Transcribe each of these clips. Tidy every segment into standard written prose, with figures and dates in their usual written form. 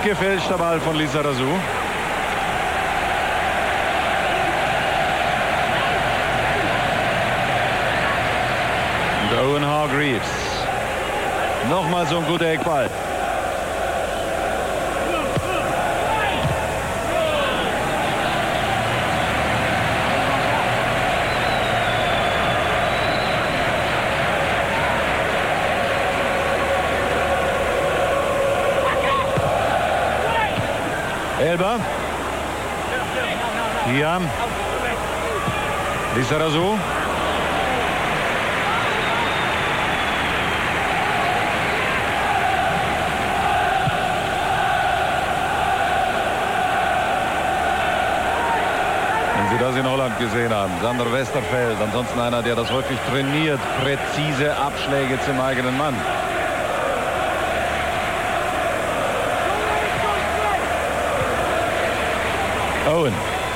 Abgefälschter Ball von Lizarazu. Und Owen Hargreaves. Nochmal so ein guter Eckball. Elber. Hier. Lizarazu. Wenn Sie das in Holland gesehen haben, Sander Westerveld, ansonsten einer, der das häufig trainiert, präzise Abschläge zum eigenen Mann. Owen.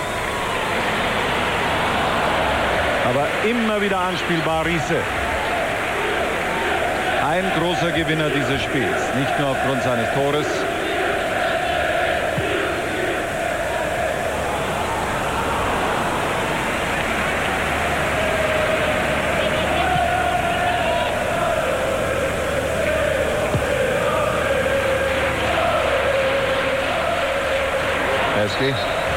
Aber immer wieder anspielbar Riese. Ein großer Gewinner dieses Spiels. Nicht nur aufgrund seines Tores. Heskey.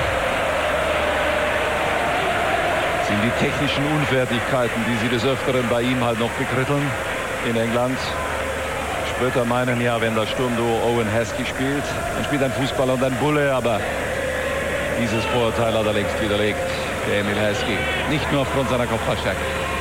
Sind die technischen Unfertigkeiten, die sie des Öfteren bei ihm halt noch bekritteln in England. Spötter meinen ja, wenn das Sturmduo Owen Heskey spielt, dann spielt ein Fußballer und ein Bulle, aber dieses Vorurteil hat er längst widerlegt, der Emile Heskey. Nicht nur aufgrund seiner Kopfballstärke.